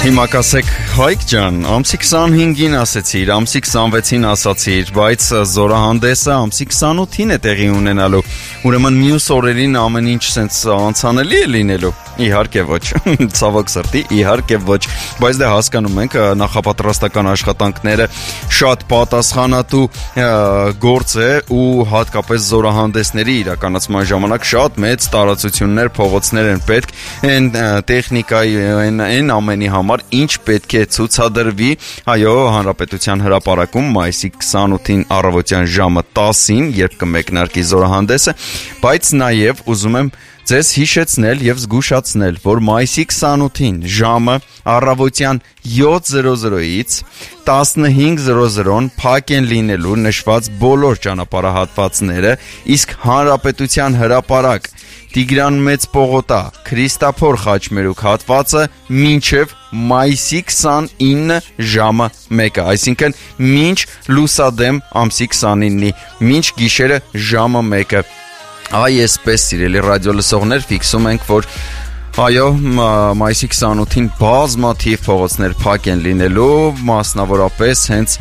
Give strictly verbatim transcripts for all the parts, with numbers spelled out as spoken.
Հիմա կասեք, Հայկ ջան, ամսի քսանհինգին ասեցիր, ամսի քսանվեցին ասացիր, բայց զորահանդեսը ամսի քսանութին է տեղի ունենալու, ուրեմն մյուս օրերին ամեն ինչ սենց անցանելի է լինելու, իհարկե ոչ, ցավոք սրտի, իհարկե ոչ, բայց դե հասկանում ենք նախապատրաստական աշխատանքները շատ պատասխանատու գործ է ու հատկապես զորահանդեսների իրականացման ժամանակ շատ մեծ տարածություններ, փողոցներ են պետք, այն տեխնիկայի, այն ամենի համար ինչ պետք է ցուցադրվի, այո, Հանրապետության հրապարակում մայիսի քսանութին առավոտյան ժամը տասին, երբ կմեկնարկի զորահանդեսը, բայց նաև ուզում եմ ձեզ հիշեցնել եւ զգուշացնել, որ մայիսի քսանութին ժամը առավոտյան յոթ զրո զրոից տասնհինգ զրո զրոն փակ են լինելու նշված բոլոր ճանապարհահատվածները, իսկ Հանրապետության հրապարակ Տիգրան Մեծ պողոտա, Քրիստափոր Խաչմերուկ հատվածը մինչև մայիսի քսանինը ժամը մեկը, այսինքն մինչ լուսադեմ ամսի քսանինի, մինչ գիշերը ժամը մեկը։ Այ այսպես սիրելի ռադիո լսողներ, ֆիքսում ենք, որ այո, մայիսի քսանութին բազմաթիվ փողոցներ փակ են լինելու, մասնավորապես հենց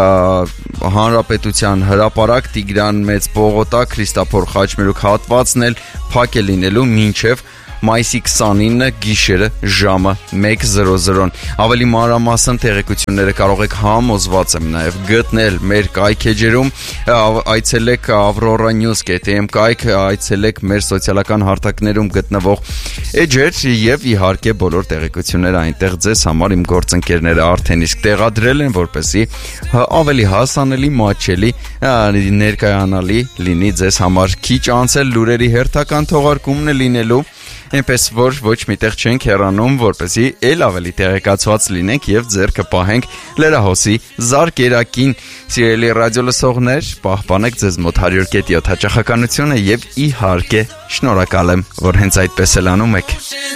Հանրապետության հրապարակ Տիգրան Մեծ պողոտա, Քրիստափոր Խաչմերուկ հատվածն էլ փակ է լինելու մինչև մայիսի քսանինը գիշերը ժամը մեկ զրո զրոն։ Ավելի մանրամասն տեղեկությունները կարող եք համոզված եմ նաև գտնել մեր կայքեջերում, այցելեք Aurora News dot am կայք, այցելեք մեր սոցիալական հարթակներում գտնվող էջեր եւ իհարկե բոլոր տեղեկությունները այնտեղ ձեզ համար իմ գործընկերները արդեն իսկ տեղադրել են, որպեսզի ավելի հասանելի, մատչելի, ներկայանալի լինի ձեզ համար։ Քիչ անցել լուրերի հերթական թողարկումն է լինելու, այնպես որ ոչ միտեղ չենք հեռանում, որպեսզի ել ավելի տեղեկացված լինենք եւ ձեռքը պահենք լրահոսի զարկերակին։ Սիրելի ռադիո լսողներ, պահպանեք ձեզ մոտ հարյուր կետ յոթ հաճախականությունը եւ իհարկե շնորհակալ եմ, որ հենց այդպես էլ անում եք։